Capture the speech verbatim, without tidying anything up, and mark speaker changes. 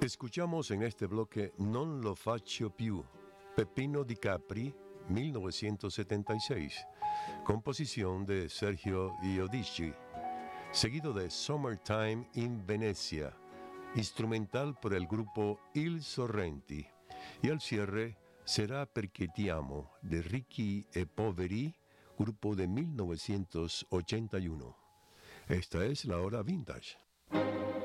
Speaker 1: Escuchamos en este bloque Non lo faccio più, Peppino di Capri, millenovecentosetenta y seis, composición de Sergio Iodici, seguido de Summertime in Venezia, instrumental por el grupo Il Sorrenti, y al cierre Será perché ti amo, de Ricchi e Poveri, grupo de mil novecientos ochenta y uno. Esta es la hora vintage.